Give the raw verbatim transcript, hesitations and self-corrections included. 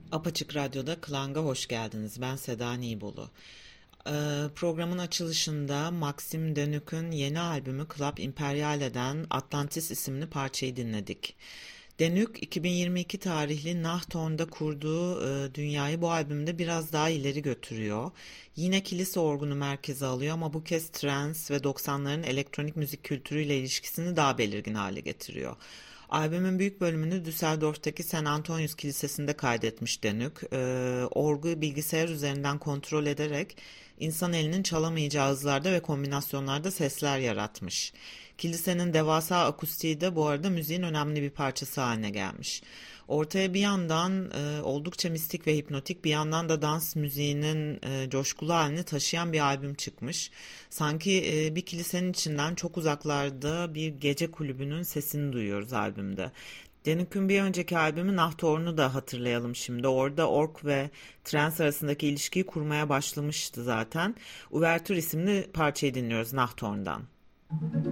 Apaçık Radyo'da Klang'a hoş geldiniz. Ben Seda Nibolu. Ee, programın açılışında Maxim Denuc'un yeni albümü Club Imperiale'den Atlantis isimli parçayı dinledik. Denuc, iki bin yirmi iki tarihli Nahthorn'da kurduğu e, dünyayı bu albümde biraz daha ileri götürüyor. Yine kilise orgunu merkeze alıyor ama bu kez trance ve doksanların elektronik müzik kültürüyle ilişkisini daha belirgin hale getiriyor. Albümün büyük bölümünü Düsseldorf'taki Saint Antonius Kilisesi'nde kaydetmiş Denuc. Ee, orgu bilgisayar üzerinden kontrol ederek insan elinin çalamayacağı hızlarda ve kombinasyonlarda sesler yaratmış. Kilisenin devasa akustiği de bu arada müziğin önemli bir parçası haline gelmiş. Ortaya bir yandan e, oldukça mistik ve hipnotik, bir yandan da dans müziğinin e, coşkulu halini taşıyan bir albüm çıkmış. Sanki e, bir kilisenin içinden çok uzaklarda bir gece kulübünün sesini duyuyoruz albümde. Denuc'un bir önceki albümü Nahthorn'u da hatırlayalım şimdi. Orada ork ve trance arasındaki ilişkiyi kurmaya başlamıştı zaten. Ouverture isimli parçayı dinliyoruz Nahthorn'dan.